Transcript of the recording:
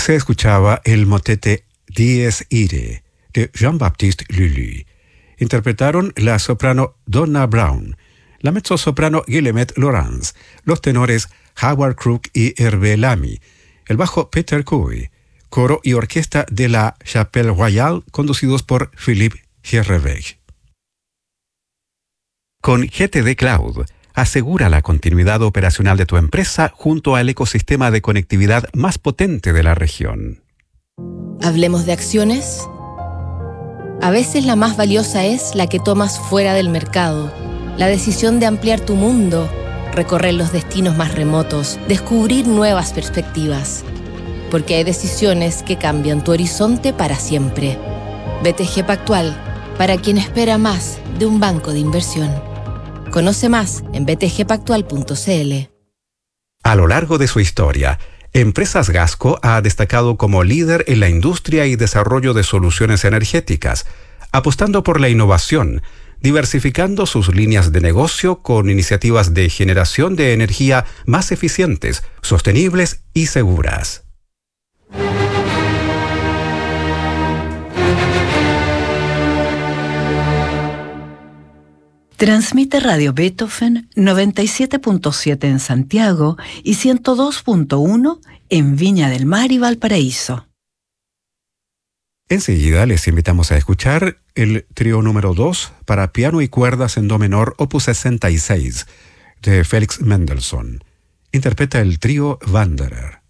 se escuchaba el motete Dies Irae de Jean-Baptiste Lully. Interpretaron la soprano Donna Brown, la mezzosoprano Guillemette Laurence, los tenores Howard Crook y Hervé Lamy, el bajo Peter Couy, coro y orquesta de la Chapelle Royale conducidos por Philippe Hierrevech. Con GTD Cloud, asegura la continuidad operacional de tu empresa junto al ecosistema de conectividad más potente de la región. ¿Hablemos de acciones? A veces la más valiosa es la que tomas fuera del mercado. La decisión de ampliar tu mundo, recorrer los destinos más remotos, descubrir nuevas perspectivas. Porque hay decisiones que cambian tu horizonte para siempre. BTG Pactual, para quien espera más de un banco de inversión. Conoce más en btgpactual.cl. A lo largo de su historia, Empresas Gasco ha destacado como líder en la industria y desarrollo de soluciones energéticas, apostando por la innovación, diversificando sus líneas de negocio con iniciativas de generación de energía más eficientes, sostenibles y seguras. Transmite Radio Beethoven 97.7 en Santiago y 102.1 en Viña del Mar y Valparaíso. Enseguida les invitamos a escuchar el trío número 2 para piano y cuerdas en do menor, opus 66, de Felix Mendelssohn. Interpreta el trío Wanderer.